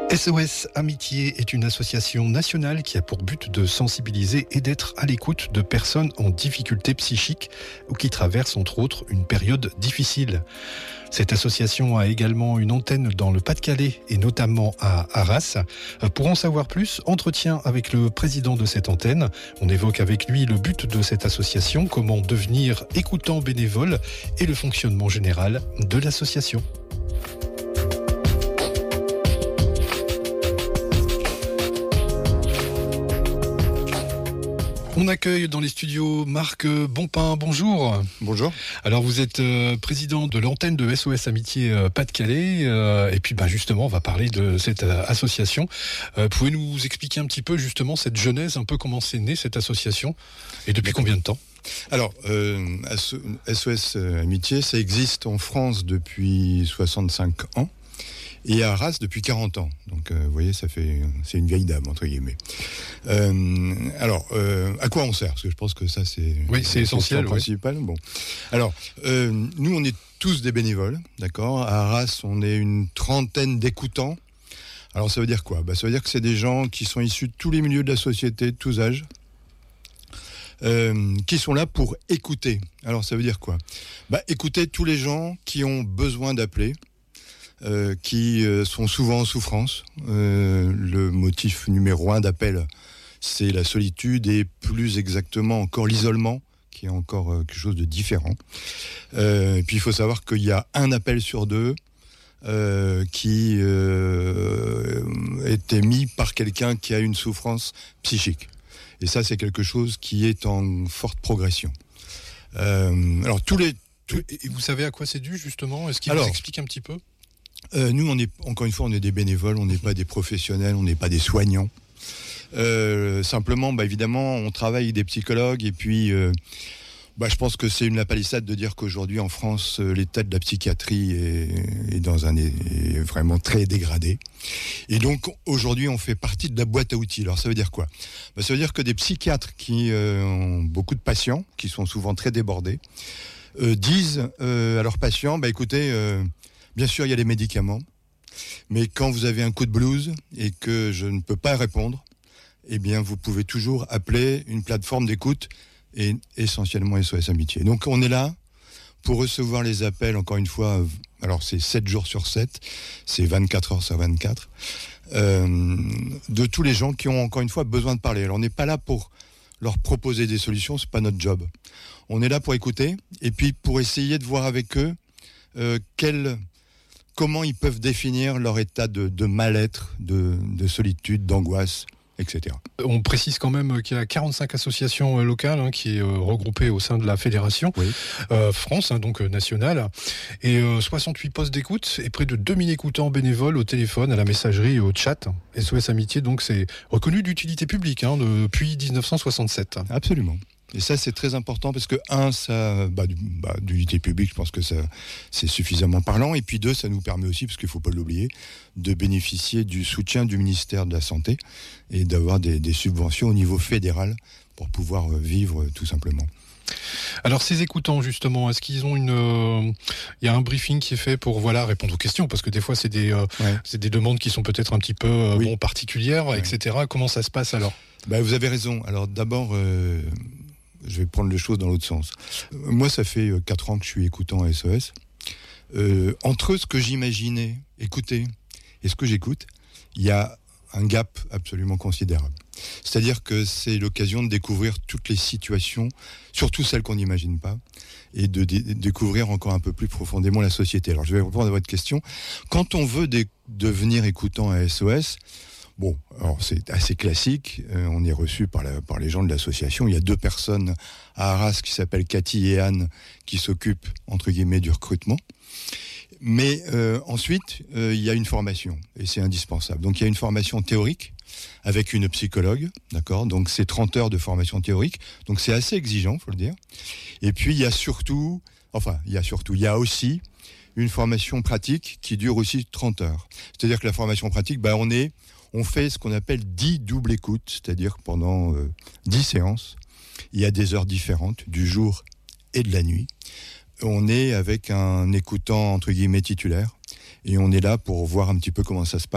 SOS Amitié est une association nationale qui a pour but de sensibiliser et d'être à l'écoute de personnes en difficulté psychique ou qui traversent entre autres une période difficile. Cette association a également une antenne dans le Pas-de-Calais et notamment à Arras. Pour en savoir plus, entretien avec le président de cette antenne. On évoque avec lui le but de cette association, comment devenir écoutant bénévole et le fonctionnement général de l'association. On accueille dans les studios Marc Bonpin, bonjour. Bonjour. Alors vous êtes président de l'antenne de SOS Amitié Pas-de-Calais et puis justement on va parler de cette association. Pouvez nous expliquer un petit peu justement cette genèse, un peu comment c'est né cette association et depuis combien de temps ? Alors, SOS Amitié, ça existe en France depuis 65 ans. Et à Arras depuis 40 ans. Donc, vous voyez, c'est une vieille dame, entre guillemets. À quoi on sert ? Parce que je pense que ça, c'est essentiel. Principal. Bon. Alors, nous, on est tous des bénévoles, d'accord ? À Arras, on est une trentaine d'écoutants. Alors, ça veut dire quoi ? Ça veut dire que c'est des gens qui sont issus de tous les milieux de la société, de tous âges, qui sont là pour écouter. Alors, ça veut dire quoi ? Écouter tous les gens qui ont besoin d'appeler, qui sont souvent en souffrance. Le motif numéro 1 d'appel, c'est la solitude et plus exactement encore l'isolement, qui est encore quelque chose de différent. Puis il faut savoir qu'il y a un appel sur deux qui est émis par quelqu'un qui a une souffrance psychique. Et ça, c'est quelque chose qui est en forte progression. Et vous savez à quoi c'est dû, justement ? Est-ce qu'il vous explique un petit peu ? Nous, on est des bénévoles, on n'est pas des professionnels, on n'est pas des soignants. Simplement, évidemment, on travaille avec des psychologues et puis, je pense que c'est une palissade de dire qu'aujourd'hui, en France, l'état de la psychiatrie est vraiment très dégradé. Et donc, aujourd'hui, on fait partie de la boîte à outils. Alors, ça veut dire quoi ? Ça veut dire que des psychiatres qui ont beaucoup de patients, qui sont souvent très débordés, disent à leurs patients, écoutez, bien sûr, il y a les médicaments, mais quand vous avez un coup de blues et que je ne peux pas répondre, eh bien, vous pouvez toujours appeler une plateforme d'écoute et essentiellement SOS Amitié. Donc, on est là pour recevoir les appels, encore une fois, alors c'est 7 jours sur 7, c'est 24 heures sur 24, de tous les gens qui ont, encore une fois, besoin de parler. Alors, on n'est pas là pour leur proposer des solutions, c'est pas notre job. On est là pour écouter et puis pour essayer de voir avec eux comment ils peuvent définir leur état de mal-être, de solitude, d'angoisse, etc. On précise quand même qu'il y a 45 associations locales qui est regroupées au sein de la fédération France, donc nationale, et 68 postes d'écoute et près de 2000 écoutants bénévoles au téléphone, à la messagerie et au chat. SOS Amitié, donc c'est reconnu d'utilité publique depuis 1967. Absolument. Et ça, c'est très important parce que, d'utilité publique, je pense que ça, c'est suffisamment parlant. Et puis 2, ça nous permet aussi, parce qu'il ne faut pas l'oublier, de bénéficier du soutien du ministère de la Santé et d'avoir des subventions au niveau fédéral pour pouvoir vivre tout simplement. Alors ces écoutants justement, est-ce qu'ils ont il y a un briefing qui est fait pour répondre aux questions, parce que des fois c'est des demandes qui sont peut-être un petit peu particulières, etc. Comment ça se passe alors ? Vous avez raison. Alors d'abord, je vais prendre les choses dans l'autre sens. Moi, ça fait 4 ans que je suis écoutant à SOS. Entre ce que j'imaginais écouter et ce que j'écoute, il y a un gap absolument considérable. C'est-à-dire que c'est l'occasion de découvrir toutes les situations, surtout celles qu'on n'imagine pas, et de découvrir encore un peu plus profondément la société. Alors, je vais répondre à votre question. Quand on veut devenir écoutant à SOS, alors c'est assez classique. On est reçu par les gens de l'association. Il y a 2 personnes à Arras qui s'appellent Cathy et Anne qui s'occupent, entre guillemets, du recrutement. Mais ensuite, il y a une formation et c'est indispensable. Donc il y a une formation théorique avec une psychologue, d'accord ? Donc c'est 30 heures de formation théorique. Donc c'est assez exigeant, faut le dire. Et puis il y a aussi une formation pratique qui dure aussi 30 heures. C'est-à-dire que la formation pratique, on fait ce qu'on appelle 10 doubles écoutes, c'est-à-dire pendant 10 séances. Il y a des heures différentes, du jour et de la nuit. On est avec un écoutant, entre guillemets, titulaire. Et on est là pour voir un petit peu comment ça se passe.